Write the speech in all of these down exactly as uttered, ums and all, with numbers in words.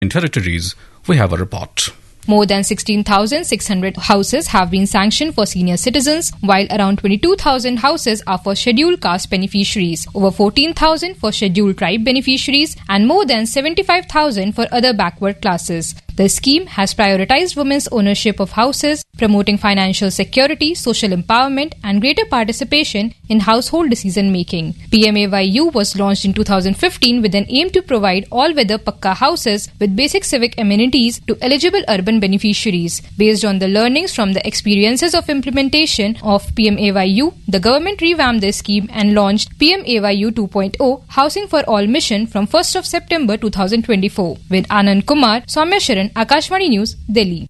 territories. We have a report. More than sixteen thousand six hundred houses have been sanctioned for senior citizens, while around twenty-two thousand houses are for scheduled caste beneficiaries, over fourteen thousand for scheduled tribe beneficiaries, and more than seventy-five thousand for other backward classes. The scheme has prioritized women's ownership of houses, promoting financial security, social empowerment, and greater participation in household decision-making. P M A Y U was launched in two thousand fifteen with an aim to provide all-weather Pakka houses with basic civic amenities to eligible urban beneficiaries. Based on the learnings from the experiences of implementation of P M A Y U, the government revamped the scheme and launched P M A Y U two point oh Housing for All mission from first of September two thousand twenty-four. With Anand Kumar, Soumya Sharan, Akashvani News, Delhi.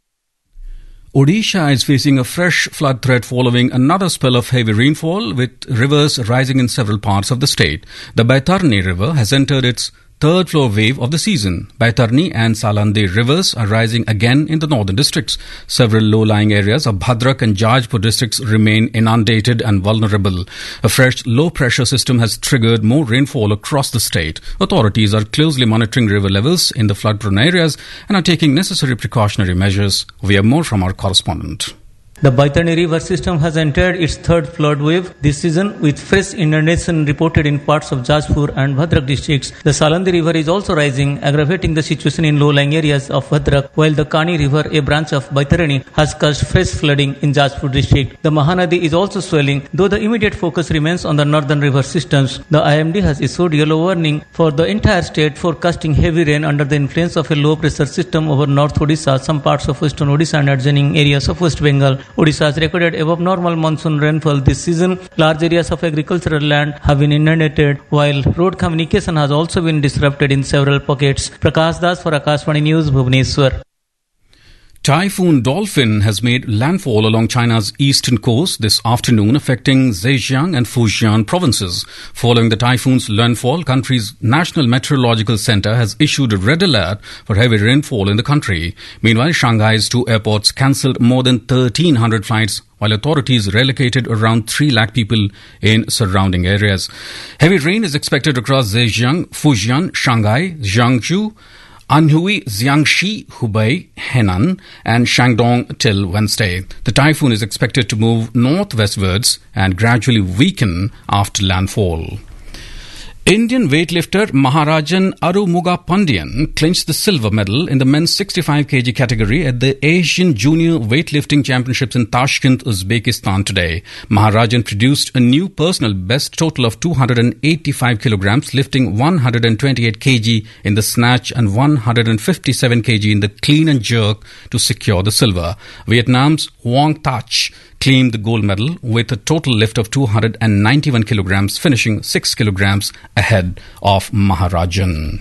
Odisha is facing a fresh flood threat following another spell of heavy rainfall, with rivers rising in several parts of the state. The Baitarni River has entered its third flow wave of the season. Baitarni and Salandi rivers are rising again in the northern districts. Several low-lying areas of Bhadrak and Jajpur districts remain inundated and vulnerable. A fresh low-pressure system has triggered more rainfall across the state. Authorities are closely monitoring river levels in the flood-prone areas and are taking necessary precautionary measures. We have more from our correspondent. The Baitarni river system has entered its third flood wave this season, with fresh inundation reported in parts of Jajpur and Bhadrak districts. The Salandi river is also rising, aggravating the situation in low-lying areas of Bhadrak, while the Kani river, a branch of Baitarani, has caused fresh flooding in Jajpur district. The Mahanadi is also swelling, though the immediate focus remains on the northern river systems. The I M D has issued yellow warning for the entire state, forecasting heavy rain under the influence of a low-pressure system over North Odisha, some parts of Western Odisha and adjoining areas of West Bengal. Odisha has recorded above normal monsoon rainfall this season. Large areas of agricultural land have been inundated, while road communication has also been disrupted in several pockets. Prakash Das for Akashvani News, Bhubaneswar. Typhoon Dolphin has made landfall along China's eastern coast this afternoon, affecting Zhejiang and Fujian provinces. Following the typhoon's landfall, country's National Meteorological Center has issued a red alert for heavy rainfall in the country. Meanwhile, Shanghai's two airports cancelled more than thirteen hundred flights, while authorities relocated around three lakh people in surrounding areas. Heavy rain is expected across Zhejiang, Fujian, Shanghai, Jiangsu, Anhui, Jiangxi, Hubei, Henan and Shandong till Wednesday. The typhoon is expected to move northwestwards and gradually weaken after landfall. Indian weightlifter Maharajan Arumuga Pandian clinched the silver medal in the men's sixty-five kilogram category at the Asian Junior Weightlifting Championships in Tashkent, Uzbekistan today. Maharajan produced a new personal best total of two hundred eighty-five kilograms, lifting one hundred twenty-eight kilograms in the snatch and one hundred fifty-seven kilograms in the clean and jerk to secure the silver. Vietnam's Wong Thach claimed the gold medal with a total lift of two hundred ninety-one kilograms, finishing six kilograms ahead of Maharajan.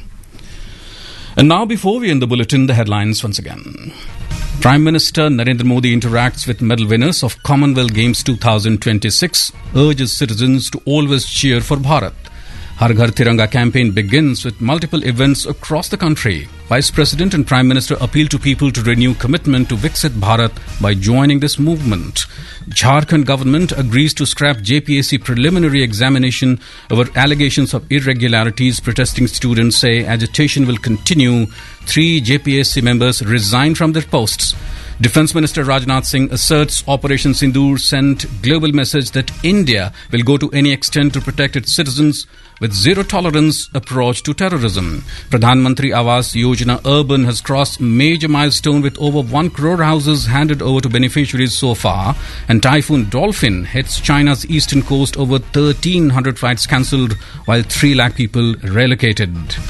And now, before we end the bulletin, the headlines once again. Prime Minister Narendra Modi interacts with medal winners of Commonwealth Games twenty twenty-six, urges citizens to always cheer for Bharat. Har Ghar Tiranga campaign begins with multiple events across the country. Vice President and Prime Minister appeal to people to renew commitment to Viksit Bharat by joining this movement. Jharkhand government agrees to scrap J P S C preliminary examination over allegations of irregularities. Protesting students say agitation will continue. Three J P S C members resign from their posts. Defence Minister Rajnath Singh asserts Operation Sindoor sent global message that India will go to any extent to protect its citizens with zero tolerance approach to terrorism. Pradhan Mantri Awas Yojana Urban has crossed major milestone with over one crore houses handed over to beneficiaries so far. And Typhoon Dolphin hits China's eastern coast, over thirteen hundred flights cancelled while three lakh people relocated.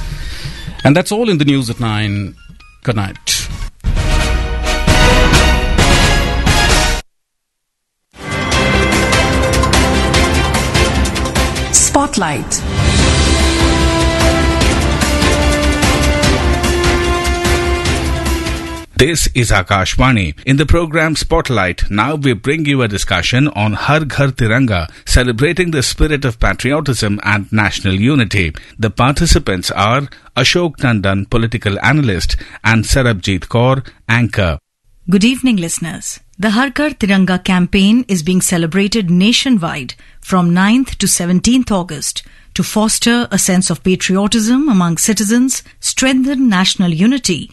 And that's all in the news at nine. Good night. Spotlight. This is Akashvani. In the program Spotlight, now we bring you a discussion on Har Ghar Tiranga, celebrating the spirit of patriotism and national unity. The participants are Ashok Tandon, political analyst, and Sarabjit Kaur, anchor. Good evening, listeners. The Har Ghar Tiranga campaign is being celebrated nationwide from ninth to seventeenth August to foster a sense of patriotism among citizens, strengthen national unity,